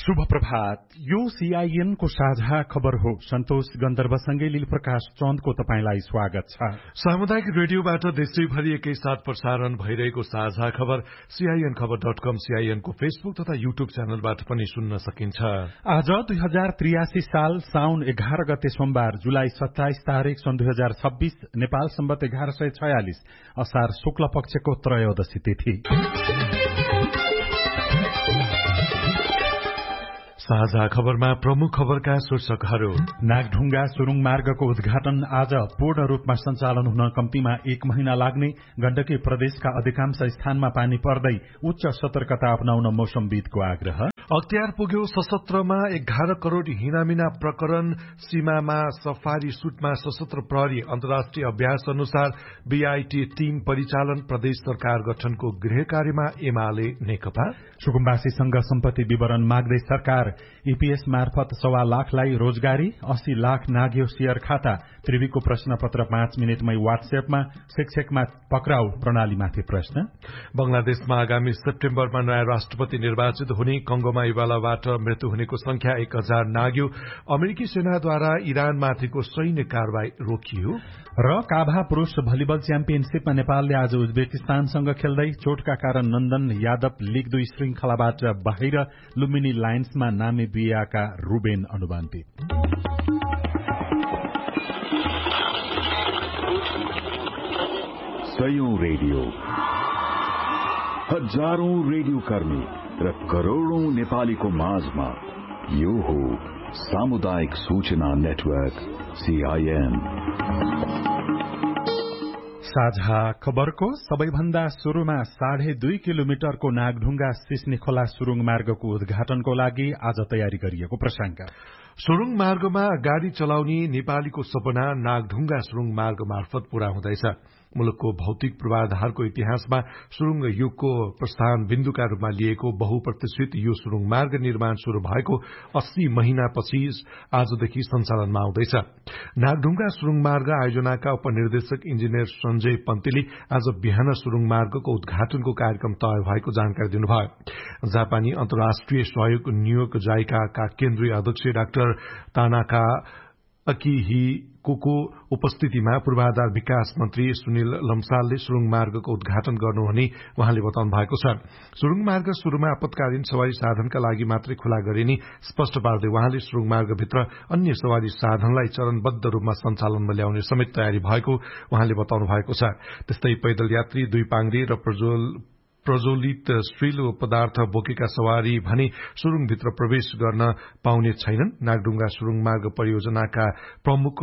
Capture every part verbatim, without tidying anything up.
शुभ प्रभात। यो सीआईएन को साझा खबर हो। सन्तोष गन्धर्वसँगै लील प्रकाश चन्दको तपाईंलाई स्वागत छ। सामुदायिक रेडियोबाट देशैभरि एकैसाथ प्रसारण भइरहेको साझा खबर सीआईएन खबर डट कम, सीआईएन को फेसबुक तथा यूट्यूब च्यानलबाट पनि सुन्न सकिन्छ। आज दुई हजार त्रियासी साल साउन एघार गते सोमबार, जुलाई सत्ताइस तारीक सन् दुई हजार छब्बीस, नेपाल सम्बत एघार सय छयालिस, असार शुक्ल पक्षको त्रयोदशी तिथि। साझा खबरमा प्रमुख खबरका शीर्षकहरू। नागढुङ्गा सुरुङ मार्गको उद्घाटन आज पूर्ण रूपमा सञ्चालन हुन कम्तीमा एक महिना लाग्ने। गण्डकी प्रदेशका अधिकांश स्थानमा पानी पर्दै उच्च सतर्कता अपनाउन मौसमविदको आग्रह। अख्तियार पुग्यो सशस्त्रमा एघार करोड़ हिनामिना प्रकरण। सीमामा सफारी सुटमा सशस्त्र प्रहरी अन्तर्राष्ट्रिय अभ्यास अनुसार बीआईटी टीम परिचालन। प्रदेश सरकार गठनको गृह कार्यमा एमाले नेकपा। सुकुम्बासीसँग सम्पत्ति विवरण माग्दै सरकार। ईपीएस मार्फत सवा लाखलाई रोजगारी, अस्सी लाख नाग्यो शेयर खाता। त्रिवीको प्रश्नपत्र पाँच मिनटमै व्हाट्सएपमा। शिक्षकमा पक्राउ प्रणालीमाथि प्रश्न। बंगलादेशमा आगामी सेप्टेम्बरमा नयाँ राष्ट्रपति निर्वाचित हुने। कंगोमा इबालाबाट मृत्यु हुनेको संख्या एक हजार नाग्यो। अमेरिकी सेनाद्वारा इरानमाथिको सैन्य कारवाही रोकियो। र काभा पुरूष भलिबल च्याम्पियनशीपमा नेपालले आज उज्बेकिस्तानसँग खेल्दै चोटका कारण नन्दन यादव लीग दुई श्रृंखलाबाट बाहिर। लुम्बिनी लायन्समा नामिबियाका रुबेन अनुबान्ती। सयौं रेडियो, हजारौं रेडियो कर्मी र करोड़ौं नेपालीको माझमा यो हो सामुदायिक सूचना नेटवर्क सीआईएन। साझा खबरको सबैभन्दा शुरूमा साढे दुई किलोमिटरको नागढुङ्गा सिस्ने खोला सुरुङ मार्गको उद्घाटनको लागि आज तयारी गरिएको प्रसंग। सुरुङ मार्गमा गाड़ी चलाउने नेपालीको सपना नागढुङ्गा सुरुङ मार्ग मार्फत पूरा हुँदैछ। मुलुकको भौतिक पूर्वाधारको इतिहासमा सुरुङ युगको प्रस्थान बिन्दुका रूपमा लिएको बहुप्रतिष्ठित यो सुरुङ मार्ग निर्माण शुरू भएको अस्सी महिनापछि आजदेखि सञ्चालनमा आउँदैछ। नागढुङ्गा सुरुङ मार्ग आयोजनाका उपनिर्देशक इन्जिनियर सञ्जय पन्तीले आज बिहान सुरुङ मार्गको उद्घाटनको कार्यक्रम तय भएको जानकारी दिनुभयो। जापानी अन्तर्राष्ट्रिय सहयोग नियोग जाइकाका केन्द्रीय अध्यक्ष डाक्टर तानाका अकिहिकोको उपस्थितिमा पूर्वाधार विकास मन्त्री सुनिल लम्सालले सुरुङ मार्गको उद्घाटन गर्नुहुने उहाँले बताउनु भएको छ। सुरुङ मार्ग शुरूमा आपतकालीन सवारी साधनका लागि मात्रै खुला गरिने स्पष्ट पार्दै उहाँले सुरुङ मार्गभित्र अन्य सवारी साधनलाई चरणबद्ध रूपमा सञ्चालनमा ल्याउने समेत तयारी भएको उहाँले बताउनु भएको छ। त्यस्तै पैदल यात्री, दुई पाङ्ग्रे र प्रज्वल प्रज्वलित स्ट्रिल पदार्थ बोकेका सवारी भने सुरुङभित्र प्रवेश गर्न पाउने छैनन्। नागढुङ्गा सुरुङ मार्ग परियोजनाका प्रमुख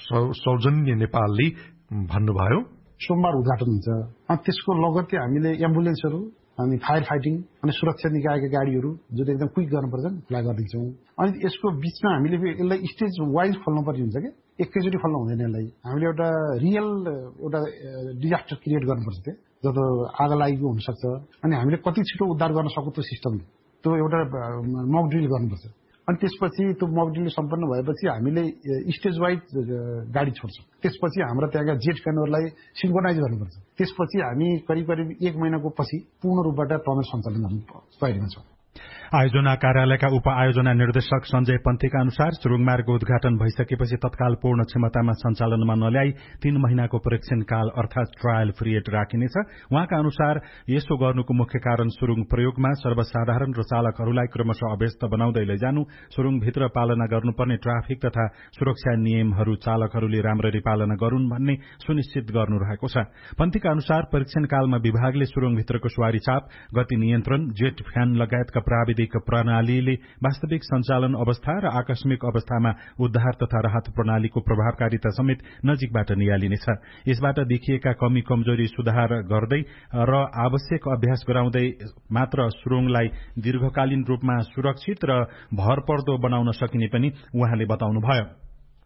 सौजन्य नेपालले भन्नुभयो, सोमबार उद्घाटन हुन्छ अनि त्यसको लगत्तै हामीले एम्बुलेन्सहरू अनि फायर फाइटिङ अनि सुरक्षा निकायका गाड़ीहरू जुन एकदम क्विक गर्नुपर्छ खुला गरिदिन्छौँ। अनि यसको बीचमा हामीले यसलाई स्टेज वाइज खोल्नुपर्ने हुन्छ कि एकैचोटि खोल्नु हुँदैन। यसलाई हामीले एउटा रियल एउटा डिजास्टर क्रिएट गर्नुपर्छ। त्यो जब आग लागेको हुनसक्छ अनि हामीले कति छिटो उद्धार गर्न सक्छौँ त्यो सिस्टमले त्यो एउटा मक ड्रिल गर्नुपर्छ। अनि त्यसपछि त्यो मक ड्रिल सम्पन्न भएपछि हामीले स्टेज वाइज गाडी छोड्छौँ। त्यसपछि हाम्रो त्यहाँका जेट फ्यानहरूलाई सिन्क्रोनाइज गर्नुपर्छ। त्यसपछि हामी करिब करिब एक महिनाको पछि पूर्ण रूपबाट टनल सञ्चालन गर्न तयारीमा छौँ। आयोजना कार्यालयका उप आयोजना निर्देशक सञ्जय पन्थीका अनुसार सुरुङ मार्ग उद्घाटन भइसकेपछि तत्काल पूर्ण क्षमतामा सञ्चालनमा नल्याई तीन महिनाको परीक्षण काल अर्थात ट्रायल पिरियड राखिनेछ। उहाँका अनुसार यसो गर्नुको मुख्य कारण सुरुङ प्रयोगमा सर्वसाधारण र चालकहरूलाई क्रमशः अभ्यस्त बनाउँदै लैजानु, सुरुङभित्र पालना गर्नुपर्ने ट्राफिक तथा सुरक्षा नियमहरू चालकहरूले राम्ररी पालना गरून् भन्ने सुनिश्चित गर्नु रहेको छ। पन्थीका अनुसार परीक्षण कालमा विभागले सुरुङभित्रको सवारी चाप, गति नियन्त्रण, जेट फ्यान लगायतका प्राविधिक प्रणालीले वास्तविक सञ्चालन अवस्था र आकस्मिक अवस्थामा उद्धार तथा राहत प्रणालीको प्रभावकारिता समेत नजिकबाट नियालिनेछ। यसबाट देखिएका कमी कमजोरी सुधार गर्दै र आवश्यक अभ्यास गराउँदै मात्र सुरुङलाई दीर्घकालीन रूपमा सुरक्षित र भरपर्दो बनाउन सकिने पनि उहाँले बताउनुभयो।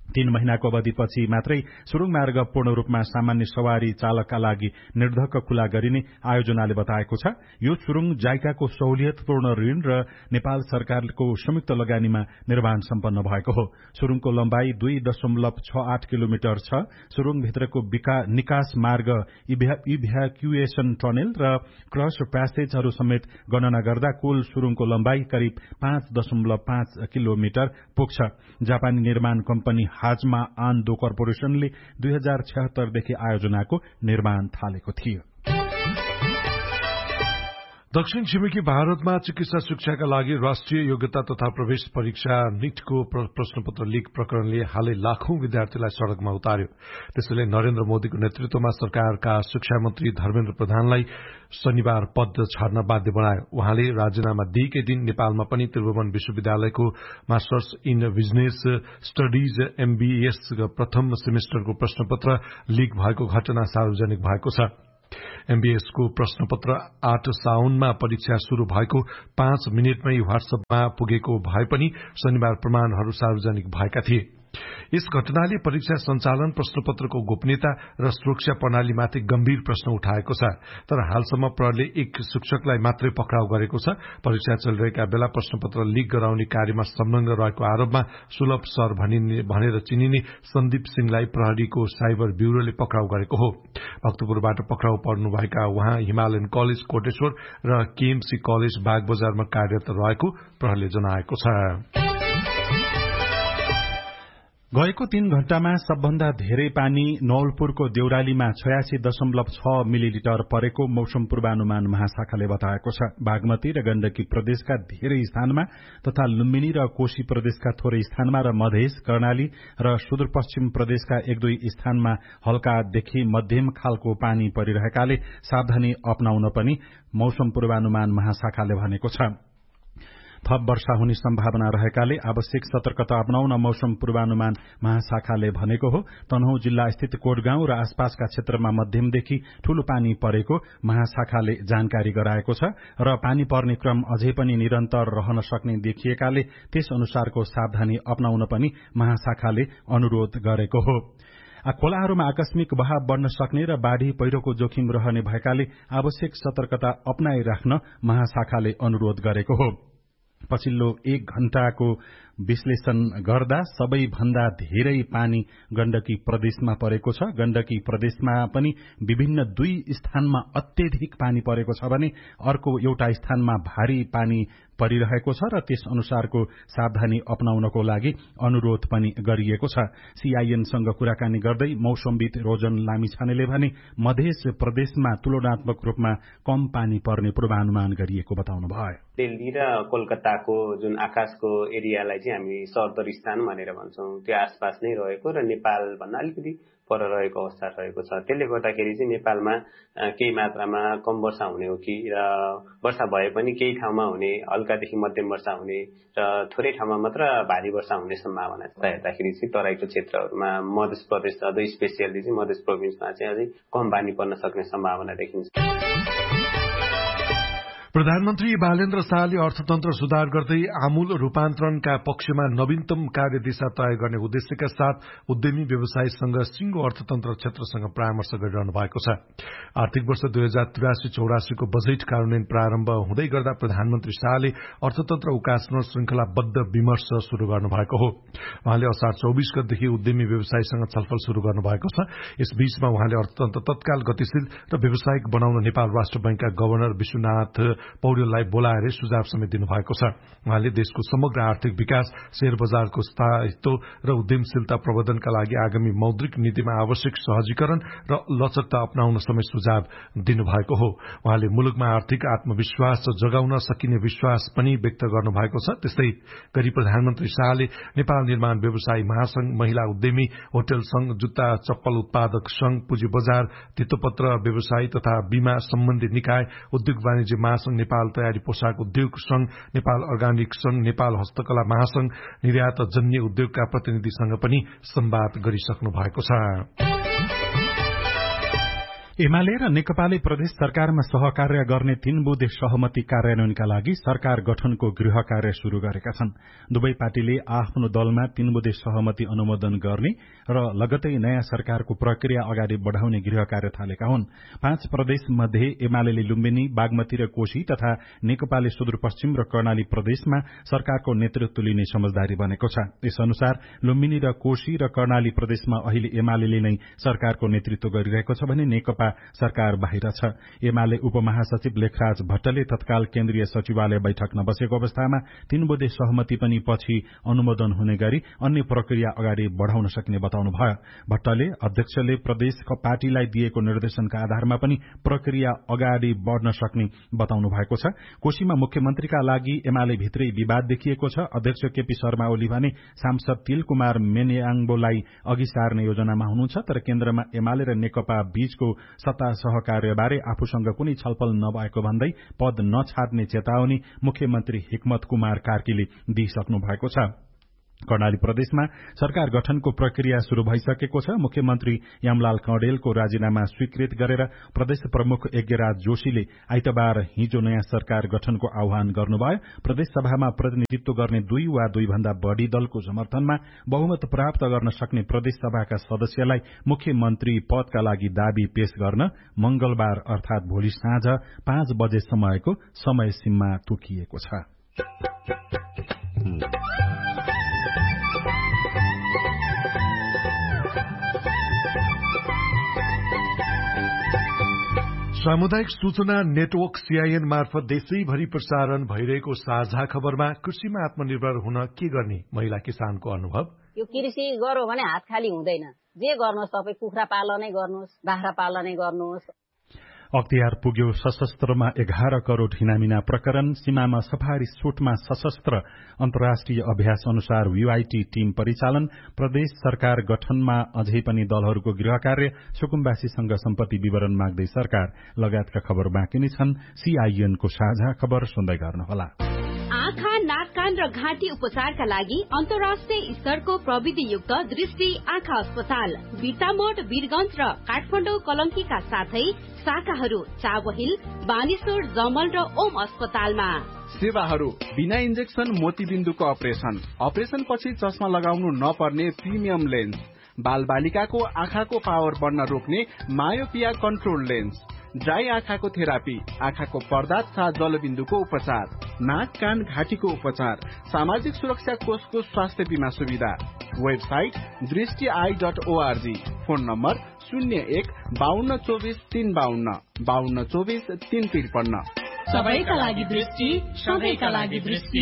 तीन महिनाको अवधिपछि मात्रै सुरुङ मार्ग पूर्ण रूपमा सामान्य सवारी चालकका लागि निर्धक्क खुला गरिने आयोजनाले बताएको छ। यो सुरुङ जाइकाको सहुलियतपूर्ण ऋण र नेपाल सरकारको संयुक्त लगानीमा निर्माण सम्पन्न भएको हो। सुरुङको लम्बाई दुई दशमलव छ आठ किलोमिटर छ। सुरुङभित्रको निकास मार्ग, इभ्याक्युएसन टनेल र क्रस प्यासेजहरू समेत गणना गर्दा कुल सुरुङको लम्बाई करिब पाँच दशमलव पाँच किलोमिटर पुग्छ। जापानी निर्माण कम्पनी हाजमा आन्दो कर्पोरेशनले दुई हजार छहत्तरदेखि आयोजनाको निर्माण थालेको थियो। दक्षिण छिमेकी भारतमा चिकित्सा शिक्षाका लागि राष्ट्रिय योग्यता तथा प्रवेश परीक्षा नीटको प्रश्नपत्र लीक प्रकरणले हालै लाखौं विद्यार्थीलाई सड़कमा उतार्यो। त्यसैले नरेन्द्र मोदीको नेतृत्वमा सरकारका शिक्षा मन्त्री धर्मेन्द्र प्रधानलाई शनिबार पद छाड्न बाध्य बनायो। उहाँले राजीनामा दिएकै दिन नेपालमा पनि त्रिभुवन विश्वविद्यालयको masters in business studies MBS प्रथम सेमेस्टरको प्रश्नपत्र लीक भएको घटना सार्वजनिक भएको छ। एमबीएसको प्रश्नपत्र आठ साउनमा परीक्षा शुरू भएको पाँच मिनटमै व्हाट्सएपमा पुगेको भए पनि शनिबार प्रमाणहरू सार्वजनिक भएका थिए। यस घटनाले परीक्षा सञ्चालन, प्रश्नपत्रको गोपनीयता र सुरक्षा प्रणालीमाथि गम्भीर प्रश्न उठाएको छ। तर हालसम्म प्रहरीले एक शिक्षकलाई मात्रै पक्राउ गरेको छ। परीक्षा चलिरहेका बेला प्रश्नपत्र लीक गराउने कार्यमा संलग्न रहेको आरोपमा सुलभ सर भनेर चिनिने सन्दीप सिंहलाई प्रहरीको साइबर ब्यूरोले पक्राउ गरेको हो। भक्तपुरबाट पक्राउ पर्नुभएका उहाँ हिमालयन कलेज कोटेश्वर र केएमसी कलेज बागबजारमा कार्यरत रहेको प्रहरीले जनाएको छ। गएको तीन घण्टामा सबभन्दा धेरै पानी नवलपुरको देउरालीमा छयासी दशमलव छ मिलिलिटर परेको मौसम पूर्वानुमान महाशाखाले बताएको छ। बागमती र गण्डकी प्रदेशका धेरै स्थानमा तथा लुम्बिनी र कोशी प्रदेशका थोरै स्थानमा र मधेस, कर्णाली र सुदूरपश्चिम प्रदेशका एक दुई स्थानमा हल्कादेखि मध्यम खालको पानी परिरहेकाले सावधानी अपनाउन पनि मौसम पूर्वानुमान महाशाखाले भनेको छ। थप वर्षा हुने सम्भावना रहेकाले आवश्यक सतर्कता अपनाउन मौसम पूर्वानुमान महाशाखाले भनेको हो। तनहुँ जिल्ला स्थित कोटगाउँ र आसपासका क्षेत्रमा मध्यमदेखि ठूलो पानी परेको महाशाखाले जानकारी गराएको छ र पानी पर्ने क्रम अझै पनि निरन्तर रहन सक्ने देखिएकाले त्यस अनुसारको सावधानी अपनाउन पनि महाशाखाले अनुरोध गरेको हो। खोलाहरूमा आकस्मिक बहाव बढ्न सक्ने र बाढ़ी पहिरोको जोखिम रहने भएकाले आवश्यक सतर्कता अपनाइराख्न महाशाखाले अनुरोध गरेको हो। पछिल्लो एक घण्टाको विश्लेषण गर्दा सबैभन्दा धेरै पानी गण्डकी प्रदेशमा परेको छ। गण्डकी प्रदेशमा पनि विभिन्न दुई स्थानमा अत्यधिक पानी परेको छ भने अर्को एउटा स्थानमा भारी पानी परिरहेको छ र त्यस अनुसारको सावधानी अपनाउनको लागि अनुरोध पनि गरिएको छ। सीआईएनसँग कुराकानी गर्दै मौसमविद रोजन लामिछानेले भने मध्य प्रदेशमा तुलनात्मक रूपमा कम पानी पर्ने पूर्वानुमान गरिएको बताउनुभयो। दिल्ली र कोलकाताको जुन आकाशको एरियालाई चाहिँ हामी सरदर स्थान भनेर भन्छौं, त्यो आसपास नै रहेको र नेपाल भन्दा अलिकति पर रहेको अवस्था रहेको छ। त्यसले गर्दाखेरि चाहिँ नेपालमा केही मात्रामा कम वर्षा हुने हो कि र वर्षा भए पनि केही ठाउँमा हुने, हल्कादेखि मध्यम वर्षा हुने र थोरै ठाउँमा मात्र भारी वर्षा हुने सम्भावना छ। हेर्दाखेरि चाहिँ तराईको क्षेत्रहरूमा मध्य प्रदेश अझै स्पेसियली चाहिँ मध्य प्रोभिन्समा चाहिँ अझै कम पानी पर्न सक्ने सम्भावना देखिन्छ। प्रधानमन्त्री बालेन्द्र शाहले अर्थतन्त्र सुधार गर्दै आमूल रूपान्तरणका पक्षमा नवीनतम कार्यदिशा तय गर्ने उद्देश्यका साथ उद्यमी व्यवसायीसँग सिंगो अर्थतन्त्र क्षेत्रसँग परामर्श गरिरहनु भएको छ। आर्थिक वर्ष दुई हजार त्रियासी चौरासीको बजेट कार्यान्वयन प्रारम्भ हुँदै गर्दा प्रधानमन्त्री शाहले अर्थतन्त्र उकास्न श्रृंखलाबद्ध विमर्श शुरू गर्नुभएको हो। उहाँले असार चौबीस गतेदेखि उद्यमी व्यवसायीसँग छलफल शुरू गर्नुभएको छ। यस बीचमा उहाँले अर्थतन्त्र तत्काल गतिशील र व्यावसायिक बनाउन नेपाल राष्ट्र बैंकका गभर्नर विश्वनाथ पौडेललाई बोलाएर सुझाव समेत दिनुभएको छ। उहाँले देशको समग्र आर्थिक विकास, शेयर बजारको स्थायित्व र उद्यमशीलता प्रवर्धनका लागि आगामी मौद्रिक नीतिमा आवश्यक सहजीकरण र लचकता अपनाउन समेत सुझाव दिनुभएको हो। उहाँले मुलुकमा आर्थिक आत्मविश्वास जगाउन सकिने विश्वास पनि व्यक्त गर्नुभएको छ। त्यस्तै गरी प्रधानमन्त्री शाहले नेपाल निर्माण व्यवसायी महासंघ, महिला उद्यमी, होटल संघ, जुत्ता चप्पल उत्पादक संघ, पुँजी बजार, धितोपत्र व्यवसायी तथा बीमा सम्बन्धी निकाय, उद्योग वाणिज्य महासंघ, नेपाल तयारी पोशाक उद्योग संघ, नेपाल अर्गानिक संघ, नेपाल हस्तकला महासंघ, निर्यात जन्य उद्योगका प्रतिनिधिसँग पनि संवाद गरिसक्नु भएको छ। एमाले र नेकपाले प्रदेश सरकारमा सहकार्य गर्ने तीन बुँदे सहमति कार्यान्वयनका लागि सरकार गठनको गृह कार्य शुरू गरेका छन्। दुवै पार्टीले आफ्नो दलमा तीन बुँदे सहमति अनुमोदन गर्ने र लगतै नयाँ सरकारको प्रक्रिया अगाडि बढ़ाउने गृह कार्य थालेका हुन्। पाँच प्रदेश मध्ये एमाले लुम्बिनी, बागमती र कोशी तथा नेकपाले सुदूरपश्चिम र कर्णाली प्रदेशमा सरकारको नेतृत्व लिने समझदारी बनेको छ। यस अनुसार लुम्बिनी र कोशी र कर्णाली प्रदेशमा अहिले एमाले नै सरकारको नेतृत्व गरिरहेको छ भने नेकपा सरकार बाहिर छ। एमाले उपमहासचिव लेखराज भट्टले तत्काल केन्द्रीय सचिवालय बैठक नबसेको अवस्थामा तीन बुँदे सहमति पनि पछि अनुमोदन हुने गरी अन्य प्रक्रिया अगाडि बढ़ाउन सक्ने बताउनुभयो। भट्टले अध्यक्षले प्रदेश पार्टीलाई दिएको निर्देशनका आधारमा पनि प्रक्रिया अगाडि बढ़न सक्ने बताउनु भएको छ। कोशीमा मुख्यमन्त्रीका लागि एमाले भित्रै विवाद देखिएको छ। अध्यक्ष केपी शर्मा ओली भने सांसद तिल कुमार मेनयाङ्बोलाई अघि सार्ने योजनामा हुनुहुन्छ, तर केन्द्रमा एमाले र नेकपा बीचको सत्ता सहकार्यबारे आफूसँग कुनै छलफल नभएको भन्दै पद नछाड्ने चेतावनी मुख्यमन्त्री हिक्मत कुमार कार्कीले दिइसक्नु भएको छ। कर्णाली प्रदेशमा सरकार गठनको प्रक्रिया शुरू भइसकेको छ। मुख्यमन्त्री यामलाल कौडेलको राजीनामा स्वीकृत गरेर प्रदेश प्रमुख यज्ञराज जोशीले आइतबार हिजो नयाँ सरकार गठनको आह्वान गर्नुभयो। प्रदेश सभामा प्रतिनिधित्व गर्ने दुई वा दुई भन्दा बढ़ी दलको समर्थनमा बहुमत प्राप्त गर्न सक्ने प्रदेश सभाका सदस्यलाई मुख्यमन्त्री पदका लागि दावी पेश गर्न मंगलबार अर्थात भोलि साँझ पाँच बजेसम्मको समय सीमा तोकिएको छ। सामुदायिक सूचना नेटवर्क सीआईएन मार्फत देशैभरि प्रसारण भइरहेको साझा खबरमा कृषिमा आत्मनिर्भर हुन के गर्ने महिला किसानको अनुभव। यो कृषि गर्यो भने हात खाली हुँदैन। जे गर्नुहोस् तपाईँ कुखुरा पालनै गर्नुहोस्, बाख्रा पालनै गर्नुहोस्। अख्तियार पुग्यो सशस्त्रमा एघार करोड़ हिनामिना प्रकरण। सीमामा सफारी सुटमा सशस्त्र अन्तर्राष्ट्रिय अभ्यास अनुसार यूआईटी टीम परिचालन। प्रदेश सरकार गठनमा अझै पनि दलहरूको गृह कार्य। सुकुम्बासीसँग सम्पत्ति विवरण माग्दै सरकार लगायतका खबर बाँकी नै छन्। सीआईएनको साझा खबर सुन्दै गर्नुहोला। आँखा, नाक, कान र घाँटी उपचारका लागि अन्तर्राष्ट्रिय स्तरको प्रविधियुक्त दृष्टि आँखा अस्पताल बिर्तामोड, वीरगंज र काठमाडौँ कलंकीका साथै शाखाहरू चाबहिल, बानेश्वर, जमल र ओम अस्पतालमा। सेवाहरू बिना इन्जेक्सन मोतीबिन्दुको अपरेशन, अपरेशन पछि चस्मा लगाउनु नपर्ने प्रिमियम लेन्स, बाल बालिकाको आँखाको पावर बढ्न रोक्ने मायोपिया कन्ट्रोल लेन्स, ड्राई आँखाको थेरापी, आँखाको पर्दा तथा जलबिन्दुको उपचार, नाक, कान, घाँटीको उपचार, सामाजिक सुरक्षा कोषको स्वास्थ्य बीमा सुविधा। वेबसाइट दृष्टि I dot ORG. Phone number शून्य एक बाहन्न चौबिस तीन बाहन्न बाहन्न चौबिस तीन त्रिपन्न। सबैका लागि दृष्टि, सबैका लागि दृष्टि।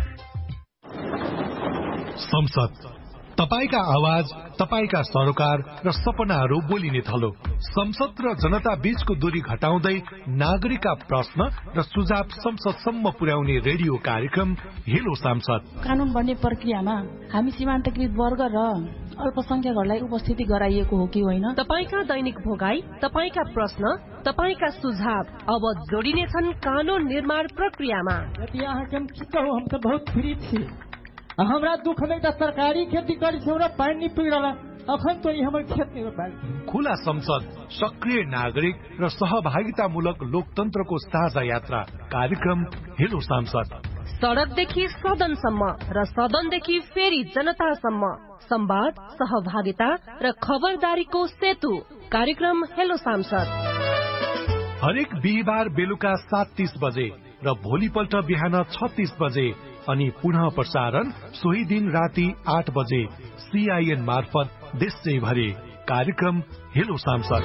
संसद तपाईका आवाज, तपाईका सरोकार र सपनाहरू बोलिने थलो। संसद र जनता बीचको दूरी घटाउँदै नागरिकका प्रश्न र सुझाव संसदसम्म पुर्याउने रेडियो कार्यक्रम हेलो सांसद। कानून बन्ने प्रक्रियामा हामी सीमान्तकृत वर्ग र अल्पसंख्यकहरूलाई उपस्थिति गराइएको हो कि होइन? तपाईका दैनिक भोगाई, तपाईका प्रश्न, तपाईका सुझाव अब जोडिने छन् कानून निर्माण प्रक्रियामा। यहाँ हम तो बहुत फ्री थी। हमरा दुख में तो सरकारी खेती करी र पानी पिरला अखन तो हमर खेत में रोपाई। खुला संसद, सक्रिय नागरिक र सहभागितामूलक लोकतन्त्रको साझा यात्रा कार्यक्रम हेलो सांसद। सडकदेखि सदनसम्म र सदनदेखि फेरि जनतासम्म संवाद, सहभागिता र खबरदारीको सेतु कार्यक्रम हेलो सांसद। हरेक बिहिबार बेलुका सात तीस बजे र भोलिपल्ट बिहान छत्तीस बजे अनि पुनः प्रसारण सोही दिन राति आठ बजे सीआईएन मार्फत देशैभरि कार्यक्रम हेलो सांसद।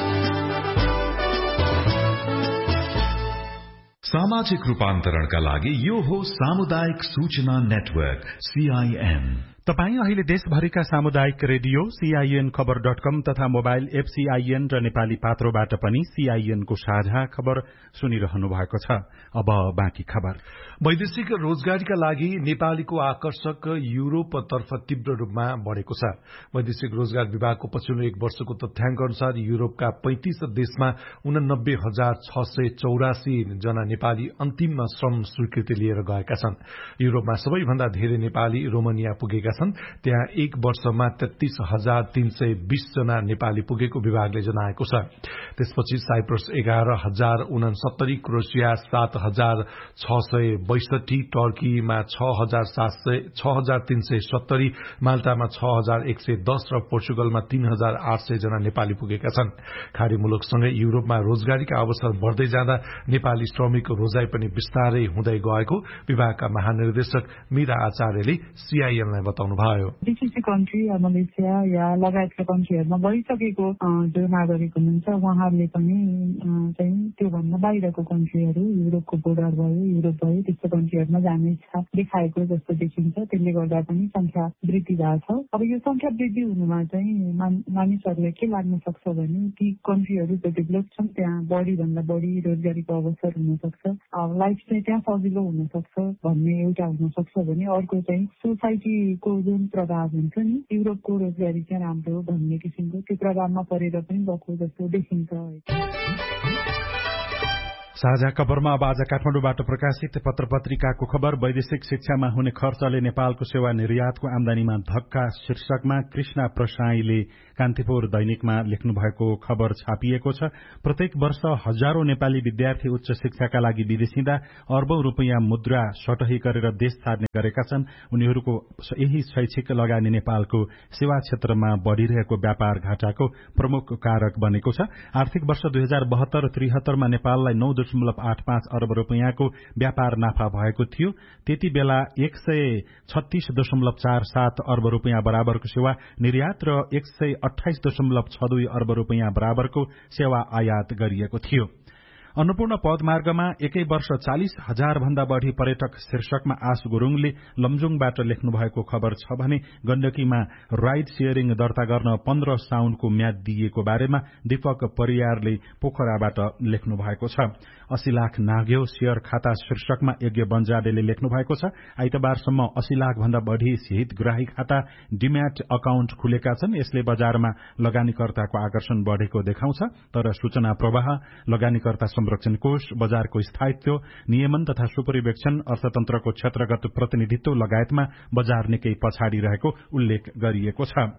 सामाजिक रूपान्तरणका लागि यो हो सामुदायिक सूचना नेटवर्क सीआईएन। तपाई अहिले देशभरिका सामुदायिक रेडियो सीआईएन खबर डट कम तथा मोबाइल एप सीआईएन र नेपाली पात्रोबाट पनि सीआईएनको साझा खबर सुनिरहनु भएको छ। अब बाँकी खबर। वैदेशिक रोजगारीका लागि नेपालीको आकर्षक युरोपतर्फ तीव्र रूपमा बढ़ेको छ। वैदेशिक रोजगार विभागको पछिल्लो एक वर्षको तथ्याङ्क अनुसार युरोपका पैंतीस देशमा उनानब्बे हजार छ सय चौरासी जना नेपाली अन्तिममा श्रम स्वीकृति लिएर गएका छन्। युरोपमा सबैभन्दा धेरै नेपाली रोमानिया पुगेका छन् त्यहाँ एक वर्षमा तेत्तीस हजार तीन सय बीस जना नेपाली पुगेको विभागले जनाएको छ। त्यसपछि साइप्रस एघार हजार उनसत्तरी, क्रोएसिया सात हजार छ सय बैसठी, टर्कीमा छ हजार सात सय छ हजार तीन सय सत्तरी, माल्टामा छ हजार एक सय दस र पोर्चुगलमा तीन हजार आठ सय जना नेपाली पुगेका छन्। खाडी मुलुकसँगै युरोपमा रोजगारीका अवसर बढ्दै जाँदा नेपाली श्रमिकको रोजाइ पनि विस्तारै हुँदै गएको विभागका महानिर्देशक मीरा आचार्यले सीआईएनलाई बताउनुभयो। जीसीसी कन्ट्री या मलेसिया या लगायतका कन्ट्रीहरूमा गइसकेको जो नागरिक हुनुहुन्छ उहाँहरूले पनि चाहिँ त्योभन्दा बाहिरको कन्ट्रीहरू युरोपको बोर्डर भयो युरोप भयो त्यस्तो कन्ट्रीहरूमा जाने इच्छा देखाएको जस्तो देखिन्छ। त्यसले गर्दा पनि संख्या वृद्धि भएको छ। अब यो संख्या वृद्धि हुनुमा चाहिँ मानिसहरूले के लाग्न सक्छ भने ती कन्ट्रीहरू जो डेभलप छन् त्यहाँ बढी भन्दा बढी रोजगारीको अवसर हुन सक्छ, लाइफ चाहिँ त्यहाँ सजिलो हुन सक्छ भन्ने एउटा हुन सक्छ भने अर्को चाहिँ सोसाइटीको जुन प्रभाव हुन्छ नि युरोपको रोजगारी चाहिँ राम्रो भन्ने किसिमको त्यो प्रभावमा परेर पनि गएको जस्तो देखिन्छ। साझा खबरमा अब आज काठमाडौँबाट प्रकाशित पत्र पत्रिकाको खबर वैदेशिक शिक्षामा हुने खर्चले नेपालको सेवा निर्यातको आमदानीमा धक्का शीर्षकमा कृष्णा प्रसाईले कान्तिपुर दैनिकमा लेख्नु भएको खबर छापिएको छ। प्रत्येक वर्ष हजारौं नेपाली विद्यार्थी उच्च शिक्षाका लागि विदेश हिँड्दा अर्बौं रूपियाँ मुद्रा सटही गरेर देश छाड्ने गरेका छन्। उनीहरूको यही शैक्षिक लगानी नेपालको सेवा क्षेत्रमा बढ़िरहेको व्यापार घाटाको प्रमुख कारक बनेको छ। आर्थिक वर्ष दुई हजार बहत्तर त्रिहत्तरमा नेपाललाई नौ दशमलव आठ पाँच अर्ब रूपियाँको व्यापार नाफा भएको थियो। त्यति बेला एक सय छत्तीस दशमलव चार सात अर्ब रूपियाँ बराबरको सेवा निर्यात र एक सय अठाइस दशमलव छ दुई अर्ब रूपियाँ बराबरको सेवा आयात गरिएको थियो। अन्नपूर्ण पदमार्गमा एकै वर्ष चालिस हजार भन्दा बढ़ी पर्यटक शीर्षकमा आश गुरूङले लमजुङबाट लेख्नु भएको खबर छ भने गण्डकीमा राइड शेयरिङ दर्ता गर्न पन्ध्र साउनको म्याद दिइएको बारेमा दीपक परियारले पोखराबाट लेख्नु भएको छ। अस्सी लाख नाग्यो शेयर खाता शीर्षकमा यज्ञ बन्जाडेले लेख्नु भएको छ। आइतबारसम्म अस्सी लाख भन्दा बढ़ी हितग्राही खाता डिम्याट अकाउन्ट खुलेका छन्। यसले बजारमा लगानीकर्ताको आकर्षण बढ़ेको देखाउँछ। तर सूचना प्रवाह, लगानीकर्ता संरक्षण कोष, बजारको स्थायित्व, नियमन तथा सुपरिवेक्षण, अर्थतन्त्रको क्षेत्रगत प्रतिनिधित्व लगायतमा बजार निकै पछाडि रहेको उल्लेख गरिएको छ।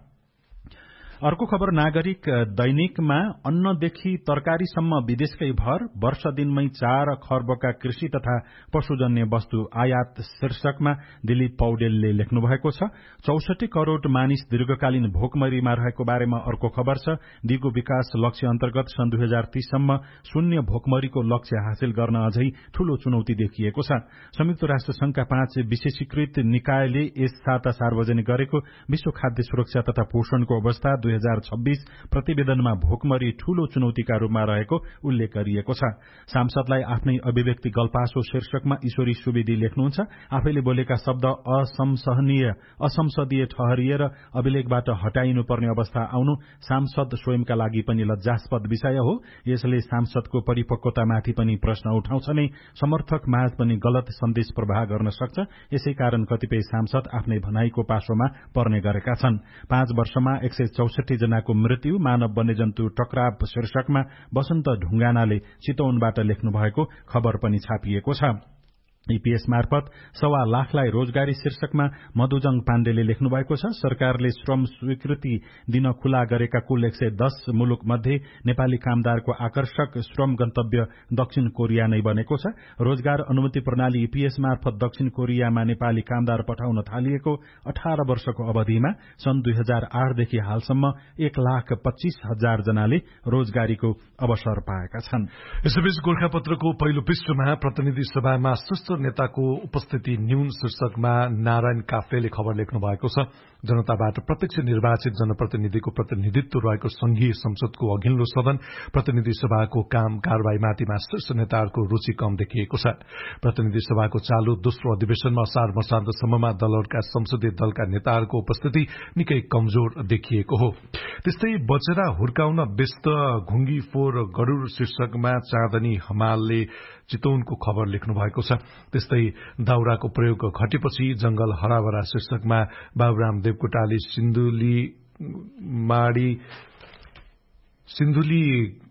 अर्को खबर नागरिक दैनिकमा अन्नदेखि तरकारीसम्म विदेशकै भर, वर्ष दिनमै चार खर्बका कृषि तथा पशुजन्य वस्तु आयात शीर्षकमा दिलीप पौडेलले लेख्नु भएको छ। चौसठी करोड़ मानिस दीर्घकालीन भोकमरीमा रहेको बारेमा अर्को खबर छ। दिगो विकास लक्ष्य अन्तर्गत सन् दुई हजार तीससम्म शून्य भोकमरीको लक्ष्य हासिल गर्न अझै ठूलो चुनौती देखिएको छ। संयुक्त राष्ट्र संघका पाँच विशेषीकृत निकायले यस साता सार्वजनिक गरेको विश्व खाद्य सुरक्षा तथा पोषणको अवस्था दुई हजार छब्बीस प्रतिवेदनमा भोकमरी ठूलो चुनौतीका रूपमा रहेको उल्लेख गरिएको छ। सांसदलाई आफ्नै अभिव्यक्ति गल्पासो शीर्षकमा ईश्वरी सुवेदी लेख्नुहुन्छ। आफैले बोलेका शब्द असंसहनीय असंसदीय ठहरिए र अभिलेखबाट हटाइनुपर्ने अवस्था आउनु सांसद स्वयंका लागि पनि लज्जास्पद विषय हो। यसले सांसदको परिपक्वतामाथि पनि प्रश्न उठाउँछ नै समर्थक माझ पनि गलत सन्देश प्रवाह गर्न सक्छ। यसै कारण कतिपय सांसद आफ्नै भनाईको पासोमा पर्ने गरेका छन्। पाँच वर्षमा एक सय चौसठी जनाको मृत्यु, मानव वन्यजन्तु टकराव शीर्षकमा वसन्त ढुङ्गानाले चितवनबाट लेख्नु भएको खबर पनि छापिएको छ। ईपीएस मार्फत सवा लाखलाई रोजगारी शीर्षकमा मधुजङ पाण्डेले लेख्नु भएको छ। सरकारले श्रम स्वीकृति दिन खुला गरेका कुल एक सय दस मुलुक मध्ये नेपाली कामदारको आकर्षक श्रम गन्तव्य दक्षिण कोरिया नै बनेको छ। रोजगार अनुमति प्रणाली ईपीएस मार्फत दक्षिण कोरियामा नेपाली कामदार पठाउन थालिएको अठार वर्षको अवधिमा सन् दुई हजार आठदेखि हालसम्म एक लाख पच्चीस हजार जनाले रोजगारीको अवसर पाएका छन्। यसैबीच गोर्खापत्रको पहिलो पृष्ठमा प्रतिनिधि सभामा सुस्त नेताको उपस्थिति न्यून शीर्षकमा नारायण काफ्लेले खबर लेख्नु भएको छ। जनताबाट प्रत्यक्ष निर्वाचित जनप्रतिनिधिको प्रतिनिधित्व रहेको संघीय संसदको अघिल्लो सदन प्रतिनिधि सभाको काम कारवाहीमाथिमा शीर्ष नेताहरूको रुचि कम देखिएको छ। प्रतिनिधि सभाको चालू दोस्रो अधिवेशनमा असार मसान्तसम्ममा दलहरूका संसदीय दलका नेताहरूको उपस्थिति निकै कमजोर देखिएको हो। त्यस्तै बचेरा हुर्काउन व्यस्त घुङ्गी फोर गरूर शीर्षकमा चाँदनी हमालले चितवनको खबर लेख्नु भएको छ। त्यस्तै दाउराको प्रयोग घटेपछि जंगल हराभरा शीर्षकमा बाबुराम देवकोटाले सिन्धुली माडी सिन्धुली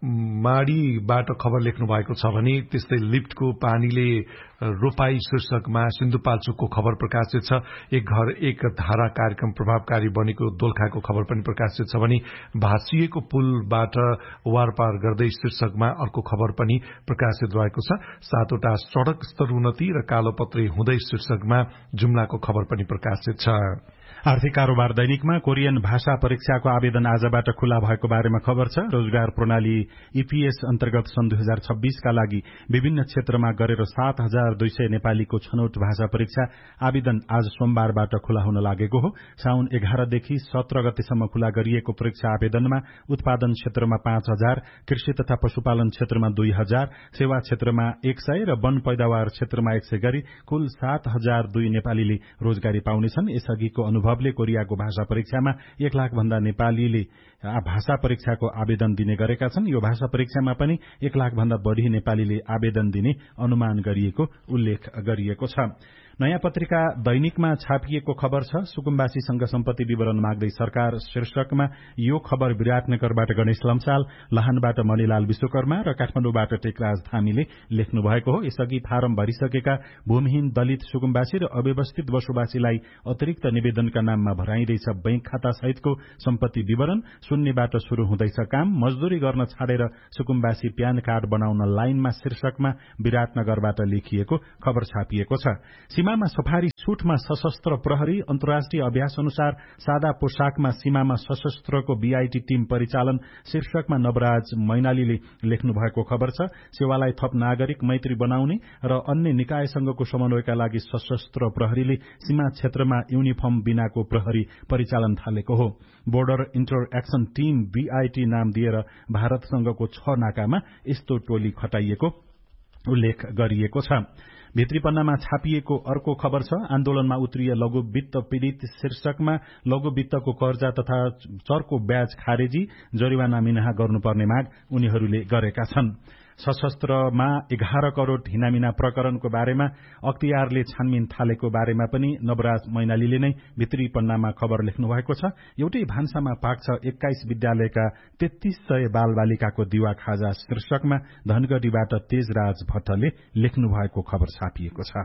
माडीबाट खबर लेख्नु भएको छ भने त्यस्तै लिफ्टको पानीले रोपाई शीर्षकमा सिन्धुपाल्चोकको खबर प्रकाशित छ। एक घर एक धारा कार्यक्रम प्रभावकारी बनेको दोलखाको खबर पनि प्रकाशित छ भने भाँसिएको पुलबाट वारपार गर्दै शीर्षकमा अर्को खबर पनि प्रकाशित भएको छ। सातवटा सड़क स्तरोन्नति र कालोपत्री हुँदै शीर्षकमा जुम्लाको खबर पनि प्रकाशित छ। आर्थिक कारोबार दैनिकमा कोरियन भाषा परीक्षाको आवेदन आजबाट खुला भएको बारेमा खबर छ। रोजगार प्रणाली ईपीएस अन्तर्गत सन् दुई हजार छब्बीसका लागि विभिन्न क्षेत्रमा गरेर सात हजार दुई सय नेपालीको छनौट भाषा परीक्षा आवेदन आज सोमबारबाट खुला हुन लागेको हो। साउन एघारदेखि सत्र गतेसम्म खुला गरिएको परीक्षा आवेदनमा उत्पादन क्षेत्रमा पाँच हजार, कृषि तथा पशुपालन क्षेत्रमा दुई हजार, सेवा क्षेत्रमा एक सय र वन पैदावार क्षेत्रमा एक सय गरी कुल सात हजार दुई नेपालीले रोजगारी पाउनेछन्। यसअघिको अनुभव कोरियाको भाषा परीक्षामा एक लाख भन्दा नेपालीले भाषा परीक्षाको आवेदन दिने गरेका छन्। यो भाषा परीक्षामा पनि एक लाख भन्दा बढ़ी नेपालीले आवेदन दिने अनुमान गरिएको उल्लेख गरिएको छ। नयाँ पत्रिका दैनिकमा छापिएको खबर छ। सुकुम्बासीसँग सम्पत्ति विवरण माग्दै सरकार शीर्षकमा यो खबर विराटनगरबाट गणेश लम्साल, लाहानबाट मणिलाल विश्वकर्मा र काठमाडौँबाट टेकराज थामीले लेख्नु भएको हो। यसअघि फारम भरिसकेका भूमिहीन दलित सुकुम्बासी र अव्यवस्थित बसोबासीलाई अतिरिक्त निवेदनका नाममा भराइँदैछ बैंक खाता सहितको सम्पत्ति विवरण। शून्यबाट शुरू हुँदैछ काम, मजदूरी गर्न छाडेर सुकुम्बासी प्यान कार्ड बनाउन लाइनमा शीर्षकमा विराटनगरबाट लेखिएको खबर छापिएको छ। सीमामा सफारी सुटमा सशस्त्र प्रहरी, अन्तर्राष्ट्रिय अभ्यास अनुसार सादा पोशाकमा सीमामा सशस्त्रको बीआईटी टीम परिचालन शीर्षकमा नवराज मैनालीले लेख्नु भएको खबर छ। सेवालाई थप नागरिक मैत्री बनाउने र अन्य निकायसँगको समन्वयका लागि सशस्त्र प्रहरीले सीमा क्षेत्रमा युनिफर्म बिनाको प्रहरी परिचालन थालेको हो। Border enter action team BIT नाम दिएर भारतसँगको छ नाकामा यस्तो टोली खटाइएको उल्लेख गरिएको छ। भित्री पन्नामा छापिएको अर्को खबर छ। आन्दोलनमा उत्रिए लघु वित्त पीड़ित शीर्षकमा लघु वित्तको कर्जा तथा चर्को ब्याज खारेजी, जरिवाना मिनाहा गर्नुपर्ने माग उनीहरूले गरेका छन्। सशस्त्रमा एघार करोड़ हिनामिना प्रकरणको बारेमा अख्तियारले छानबिन थालेको बारेमा पनि नवराज मैनालीले नै भित्री पन्नामा खबर लेख्नु भएको छ। एउटै भान्सामा पाक्छ एक्काइस विद्यालयका तेत्तीस सय बाल बालिकाको दिवा खाजा शीर्षकमा धनगढ़ीबाट तेजराज भट्टले लेख्नु भएको खबर छापिएको छ।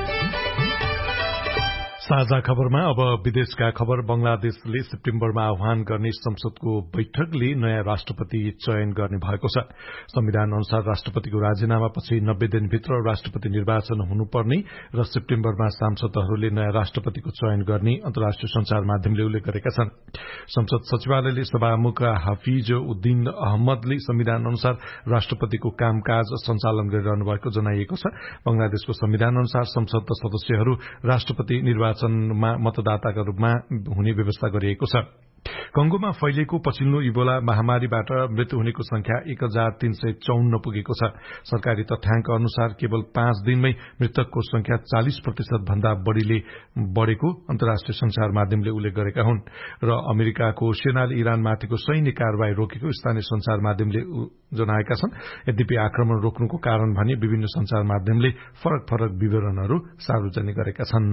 साझा खबरमा अब विदेशका खबर। बंगलादेशले सेप्टेम्बरमा आह्वान गर्ने संसदको बैठकले नयाँ राष्ट्रपति चयन गर्ने भएको छ। संविधान अनुसार राष्ट्रपतिको राजीनामापछि नब्बे दिनभित्र राष्ट्रपति निर्वाचन हुनुपर्ने र सेप्टेम्बरमा सांसदहरूले नयाँ राष्ट्रपतिको चयन गर्ने अन्तर्राष्ट्रिय संचार माध्यमले उल्लेख गरेका छन्। संसद सचिवालयले सभामुख हाफिज उद्दीन अहमदले संविधान अनुसार राष्ट्रपतिको कामकाज संचालन गरिरहनु भएको जनाइएको छ। बंगलादेशको संविधान अनुसार संसद सदस्यहरू राष्ट्रपति निर्वाचन मतदाताका रूपमा हुने व्यवस्था गरिएको छ। कंगोमा फैलिएको पछिल्लो इबोला महामारीबाट मृत्यु हुनेको संख्या एक हजार तीन सय चौन्न पुगेको छ। सरकारी तथ्याङ्क अनुसार केवल पाँच दिनमै मृतकको संख्या चालिस प्रतिशत भन्दा बढ़ीले बढ़ेको अन्तर्राष्ट्रिय संचार माध्यमले उल्लेख गरेका हुन्। र अमेरिकाको सेनाले इरानमाथिको सैन्य कारवाही रोकेको स्थानीय संचार माध्यमले जनाएका छन्। यद्यपि आक्रमण रोक्नुको कारण भने विभिन्न संचार माध्यमले फरक फरक विवरणहरू सार्वजनिक गरेका छन्।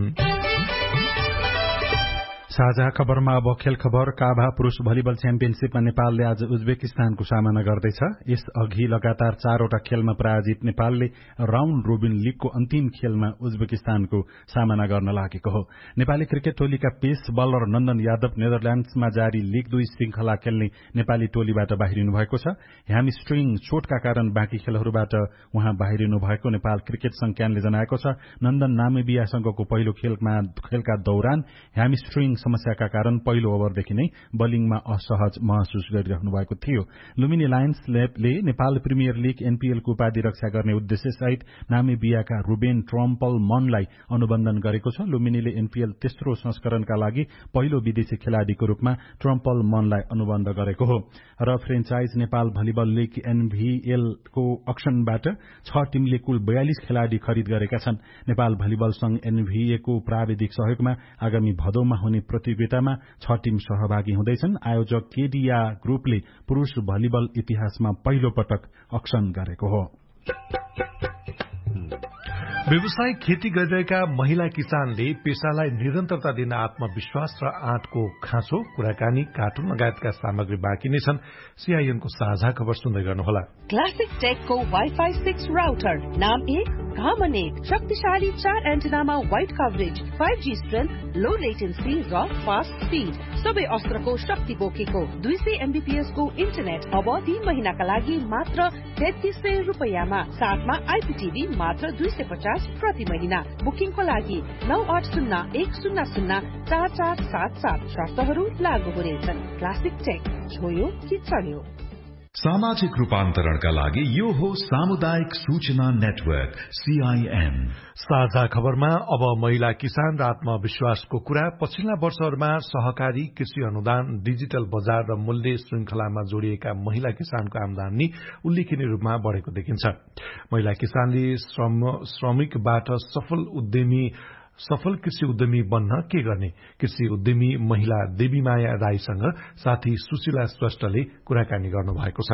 साझा खबरमा अब खेल खबर। काभा पुरूष भलिबल च्याम्पियनशीपमा नेपालले आज उज्बेकिस्तानको सामना गर्दैछ। यस अघि लगातार चारवटा खेलमा पराजित नेपालले राउण्ड रोबिन लीगको अन्तिम खेलमा उज्बेकिस्तानको सामना गर्न लागेको हो। नेपाली क्रिकेट टोलीका पेस बलर नन्दन यादव नेदरल्याण्ड्समा जारी लीग दुई श्रृंखला खेल्ने नेपाली टोलीबाट बाहिरिनु भएको छ। ह्यामस्ट्रिङ चोटका कारण बाँकी खेलहरूबाट उहाँ बाहिरिनु भएको नेपाल क्रिकेट संज्ञानले जनाएको छ। नन्दन नामिबियासँगको पहिलो खेलमा खेलका दौरान ह्यामस्ट्रिङ समस्याका कारण पहिलो ओभरदेखि नै बलिङमा असहज महसुस गरिरहनु भएको थियो। लुम्बिनी लायन्सले नेपाल प्रिमियर लीग एनपीएलको उपाधि रक्षा गर्ने उद्देश्यसहित नामिबियाका रुबेन ट्रम्पल मनलाई अनुबन्धन गरेको छ। लुम्बिनीले एनपीएल तेस्रो संस्करणका लागि पहिलो विदेशी खेलाड़ीको रूपमा ट्रम्पल मनलाई अनुबन्ध गरेको हो। र फ्रेन्चाइज नेपाल भलिबल लीग एनभीएलको अक्सनबाट छ टीमले कुल बयालिस खेलाड़ी खरिद गरेका छन्। नेपाल भलिबल संघ एनभीएको प्राविधिक सहयोगमा आगामी भदौमा हुने प्रतियोगितामा छ टीम सहभागी हुँदैछन्। आयोजक केडिया ग्रुपले पुरूष भलिबल इतिहासमा पहिलो पटक अक्सन गरेको हो। व्यावसायिक खेती गरिरहेका महिला किसानले पेसालाई निरन्तरता दिन आत्मविश्वास र आँटको खाँचो, कुराकानी, कार्टुन लगायतका सामग्री बाँकी नै छन्। सीआईएनको साझा खबर सुन्दै गर्नुहोला। क्लासिक टेकको वाइफाई सिक्स राउटर, नाम एक, काम अनेक, शक्तिशाली चार एन्टेनामा wide coverage, five G strength, लो लेटेन्सी र फास्ट स्पीड, सबै अस्त्रको शक्ति बोकेको दुई सय एमबीपीएस को इन्टरनेट अब तीन महिनाका लागि मात्र तेत्तीस सय रुपियाँमा, साथमा आइपीटीभी मात्र दुई सय पचास प्रति महिना। बुकिङको लागि नौ आठ शून्य एक शून्य शून्य चार चार सात सात, शर्तहरू लागू हुनेछन्। क्लासिक टेक, छोयो कि चल्यो। सामाजिक रूपान्तरणका लागि यो हो सामुदायिक सूचना नेटवर्क सीआईएन। साझा खबरमा अब महिला किसान र आत्मविश्वासको कुरा। पछिल्ला वर्षहरूमा सहकारी कृषि अनुदान, डिजिटल बजार र मूल्य श्रृंखलामा जोडिएका महिला किसानको आमदानी उल्लेखनीय रूपमा बढ़ेको देखिन्छ। महिला किसानले श्रम श्रमिकबाट सफल उद्यमी सफल कृषि उद्यमी बन्न के गर्ने? कृषि उद्यमी महिला देवीमाया राईसँग साथी सुशीला श्रेष्ठले कुराकानी गर्नुभएको छ।